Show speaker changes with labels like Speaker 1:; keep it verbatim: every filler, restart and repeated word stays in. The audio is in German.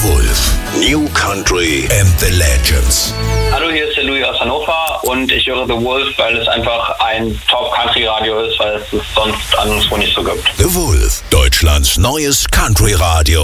Speaker 1: Wolf. New Country and the Legends.
Speaker 2: Hallo, hier ist der Louis aus Hannover und ich höre The Wolf, weil es einfach ein Top-Country-Radio ist, weil es es sonst anderswo nicht so gibt.
Speaker 1: The Wolf, Deutschlands neues Country-Radio.